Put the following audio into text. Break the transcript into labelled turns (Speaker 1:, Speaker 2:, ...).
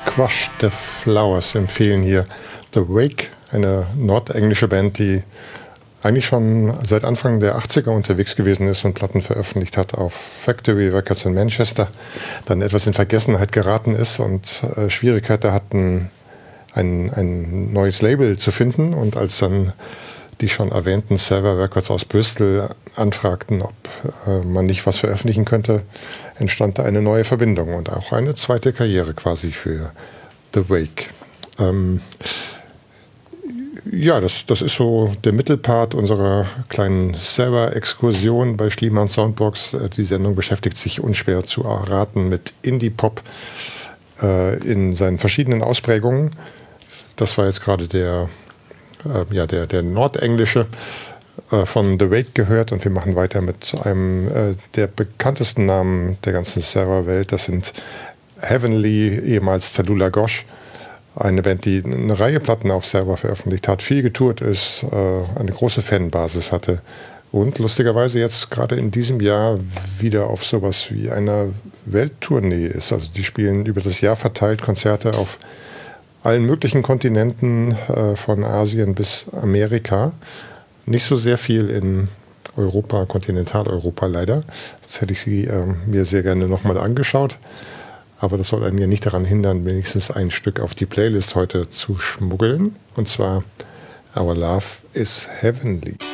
Speaker 1: Squash the Flowers empfehlen hier The Wake, eine nordenglische Band, die eigentlich schon seit Anfang der 80er unterwegs gewesen ist und Platten veröffentlicht hat auf Factory Records in Manchester, dann etwas in Vergessenheit geraten ist und Schwierigkeiten hatten, ein neues Label zu finden. Und als dann die schon erwähnten Server Records aus Bristol anfragten, ob man nicht was veröffentlichen könnte, entstand da eine neue Verbindung und auch eine zweite Karriere quasi für The Wake. Ja, das ist so der Mittelpart unserer kleinen Server-Exkursion bei Schliemann Soundbox. Die Sendung beschäftigt sich unschwer zu erraten mit Indie-Pop in seinen verschiedenen Ausprägungen. Das war jetzt gerade der Nordenglische von The Wake gehört, und wir machen weiter mit einem der bekanntesten Namen der ganzen Server-Welt. Das sind Heavenly, ehemals Tallulah Gosh. Eine Band, die eine Reihe Platten auf Server veröffentlicht hat, viel getourt ist, eine große Fanbasis hatte und lustigerweise jetzt gerade in diesem Jahr wieder auf sowas wie einer Welttournee ist. Also die spielen über das Jahr verteilt Konzerte auf allen möglichen Kontinenten, von Asien bis Amerika. Nicht so sehr viel in Europa, Kontinentaleuropa leider. Das hätte ich sie mir sehr gerne nochmal angeschaut. Aber das soll einen ja nicht daran hindern, wenigstens ein Stück auf die Playlist heute zu schmuggeln. Und zwar Our Love is Heavenly.